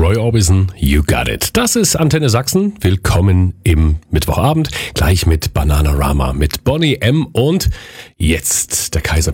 Roy Orbison, You Got It. Das ist Antenne Sachsen. Willkommen im Mittwochabend. Gleich mit Bananarama, mit Boney M. Und jetzt der Kaiser